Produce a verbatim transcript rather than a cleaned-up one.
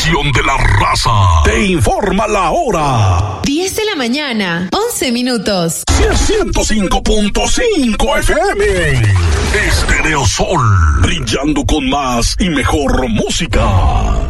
estación de la raza. Te informa la hora. diez de la mañana, once minutos. ciento cinco punto cinco F M. Estéreo Sol. Brillando con más y mejor música.